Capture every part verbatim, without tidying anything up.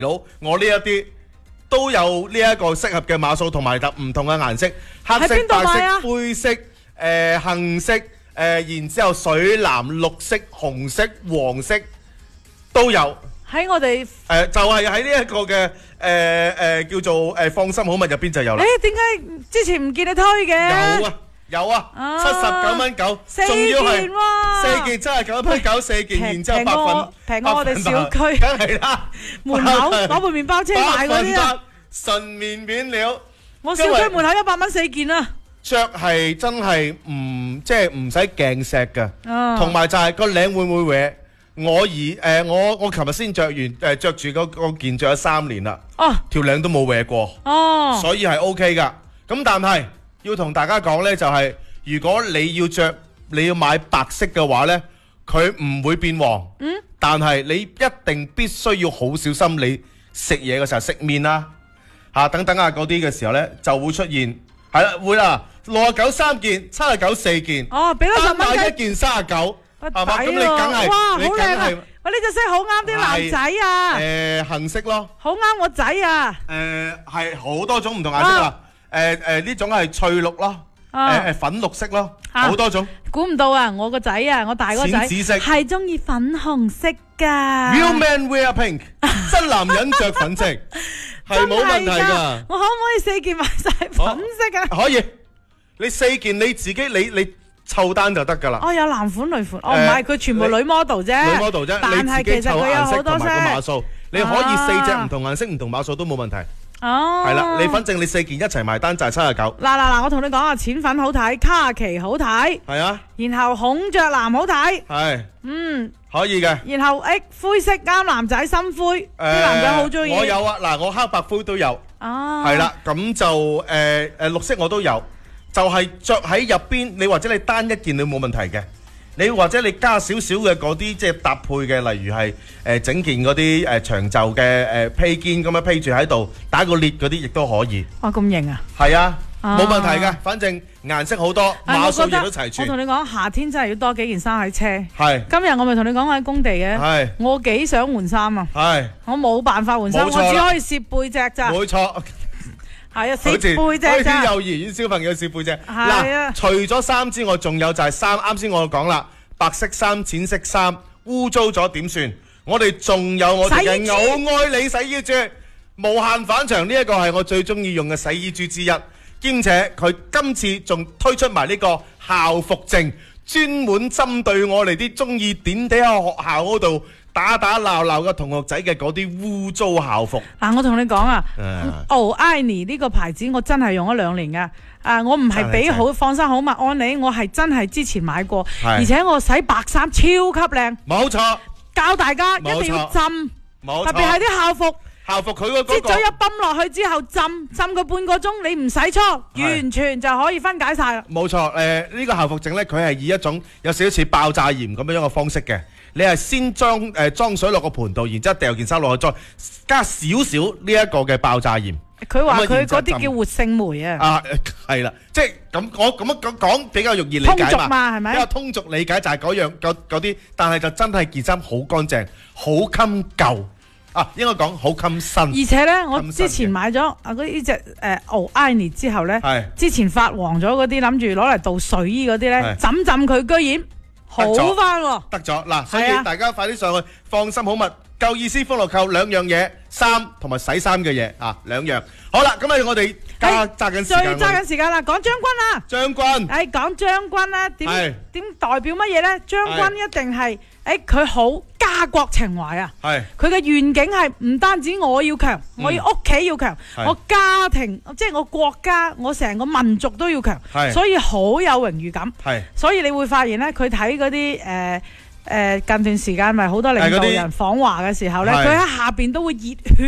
佬，我呢一啲都有呢一個適合嘅碼數同埋特唔同嘅顏色，黑色、白色、灰色、誒杏色，誒然之後水藍、綠色、紅色、黃色都有。喺我哋誒就係喺呢一個嘅誒誒叫做誒放心好物入邊就有啦。誒點解之前唔見你推嘅？有啊。有啊，七十九蚊九，仲要係四件七十九蚊九，四件，然之後百分平過我哋小區， 梗係啦， 門口攞部麵包車買嗰啲啊， 純棉面料， 我小區門口一百蚊四件啊， 着係真係唔即係唔使鏡石噶，同埋就係個領會唔會搲？我而誒我我琴日先着完誒着住嗰嗰件着咗三年啦，條領都冇搲過，所以係 O K 噶，咁但係。要同大家講呢，就係、是、如果你要着你要買白色嘅話呢，佢唔會變黃。嗯。但係你一定必須要好小心，你食嘢嘅時候食麵啦，嚇、啊、等等啊嗰啲嘅時候呢，就會出現係啦，會啦，六十九三件，七十九四件。哦，俾多十蚊雞。單買一件三十九，係嘛？咁你梗係，哇，好靚啊！喂，呢隻色好啱啲男仔啊。誒，杏色咯。好啱我仔啊。誒，係好多種唔同顏色啦。誒誒呢種係翠綠咯，誒誒粉綠色咯，好多種。估唔到啊！我個仔啊，我大個仔係中意粉紅色㗎。Real man wear pink， 真男人着粉色係冇問題㗎。我可唔可以四件買晒粉色啊？可以，你四件你自己你你湊單就得㗎啦。哦，有男款女款，哦唔係佢全部女 model 啫，女 model 啫。但係其實佢有好多色，碼數你可以四隻唔同顏色唔同碼數都冇問題。哦，係啦，你反正你四件一齊埋單就係七十九。嗱嗱嗱，我同你講啊，淺粉好睇，卡其好睇，係啊，然後孔雀藍好睇，係，嗯，可以嘅。然後誒灰色啱男仔深灰，啲男仔好中意。我有啊，嗱我黑白灰都有，哦，係啦，咁就誒誒綠色我都有，就係着喺入邊，你或者你單一件你冇問題嘅。你或者你加少少嘅嗰啲即係搭配嘅，例如係誒整件嗰啲誒長袖嘅誒披肩咁樣披住喺度打個裂嗰啲，亦都可以。哇，咁型啊！係啊，冇問題嘅，反正顏色好多，碼數亦都齊全。我同你講，夏天真係要多幾件衫喺車。係。今日我咪同你講我喺工地嘅。係。我幾想換衫啊！係。我冇辦法換衫，我只可以摺背脊咋。冇錯。係啊，摺背脊咋。幼兒園小朋友摺背脊。係啊。除咗衫之外，仲有就係衫。啱先我講啦，白色衫、淺色衫，污糟咗點算？我哋仲有我哋嘅我愛你洗衣珠，無限反長呢一個係我最中意用嘅洗衣珠之一。兼且佢今次仲推出埋呢個校服證，專門針對我哋啲中意點地喺學校嗰度打打鬧鬧嘅同學仔嘅嗰啲污糟校服。嗱，我同你講啊，Oh Annie 呢個牌子我真係用咗兩年噶。啊，我唔係俾好放心好物安利，我係真係之前買過，而且我洗白衫超級靚。冇錯，教大家一定要浸，特別係啲校服。校服佢嗰個擠咗一泵落去之後浸浸佢半個鐘，你唔使搓，完全就可以分解晒啦。冇錯，誒呢個校服證咧，佢係以一種有少少似爆炸鹽咁樣樣嘅方式嘅。你係先裝誒裝水落個盤度，然之後掉件衫落去，再加少少呢一個嘅爆炸鹽。佢話佢嗰啲叫活性酶啊。啊，係啦，即係咁我咁樣講比較容易理解嘛。通俗嘛，係咪？比較通俗理解就係嗰樣嗰嗰啲，但係就真係件衫好乾淨，好襟舊。啊，應該講好襟身，而且咧，我之前買咗啊嗰啲隻誒 Oh Annie 之後咧，之前發黃咗嗰啲，諗住攞嚟倒睡衣嗰啲咧，浸浸佢居然好翻喎，得咗嗱，所以大家快啲上去，放心好物，夠意思歡樂購兩樣嘢，衫同埋洗衫嘅嘢啊，兩樣。好啦，咁啊，我哋加揸緊時間，揸緊時間啦，講將軍啊，將軍，誒講將軍啦，點點代表乜嘢咧？將軍一定係誒佢好家國情懷啊，係佢嘅願景係唔單止我要強，我要屋企要強，我家庭即係我國家，我成個民族都要強，所以好有榮譽感，係所以你會發現咧，佢睇嗰啲誒誒近段時間咪好多領導人訪華嘅時候咧，佢喺下邊都會熱血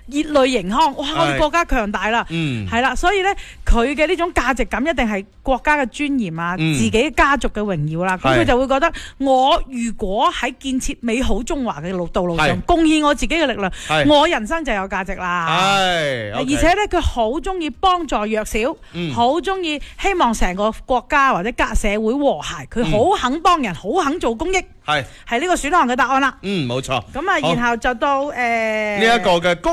熱淚盈眶，哇！我哋國家強大啦，係啦，所以咧佢嘅呢種價值感一定係國家嘅尊嚴啊，自己家族嘅榮耀啦，咁佢就會覺得我如果喺建設美好中華嘅路道路上貢獻我自己嘅力量，我人生就有價值啦。而且咧佢好中意幫助弱小，好中意希望成個國家或者家社會和諧，佢好肯幫人，好肯做公益，係係呢個選項嘅答案啦。 嗯，冇錯。 咁啊，然後就到誒呢一個嘅。